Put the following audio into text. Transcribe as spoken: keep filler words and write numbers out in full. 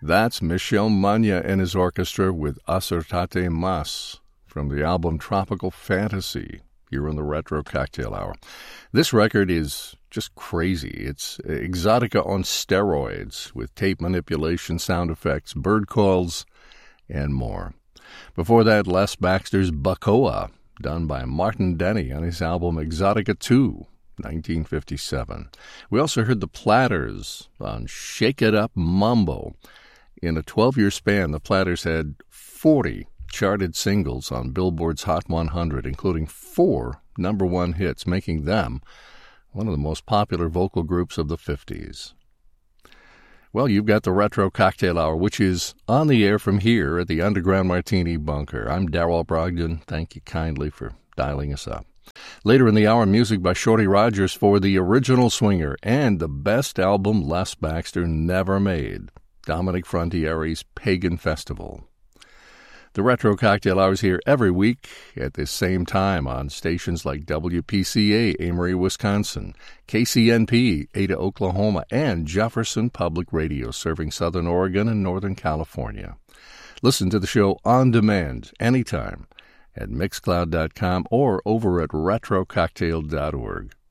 That's Michel Mania and his orchestra with Acertate Mas from the album Tropical Fantasy here in the Retro Cocktail Hour. This record is just crazy. It's Exotica on steroids with tape manipulation, sound effects, bird calls, and more. Before that, Les Baxter's Bacoa, done by Martin Denny on his album Exotica two, nineteen fifty-seven. We also heard the Platters on Shake It Up Mambo. In a twelve-year span, the Platters had forty charted singles on Billboard's Hot one hundred, including four number one hits, making them one of the most popular vocal groups of the fifties. Well, you've got the Retro Cocktail Hour, which is on the air from here at the Underground Martini Bunker. I'm Darrell Brogdon. Thank you kindly for dialing us up. Later in the hour, music by Shorty Rogers for The Original Swinger and the best album Les Baxter never made, Dominic Frontieri's Pagan Festival. The Retro Cocktail Hour is here every week at this same time on stations like W P C A, Amory, Wisconsin, K C N P, Ada, Oklahoma, and Jefferson Public Radio, serving Southern Oregon and Northern California. Listen to the show on demand anytime at mixcloud dot com or over at retro cocktail dot org.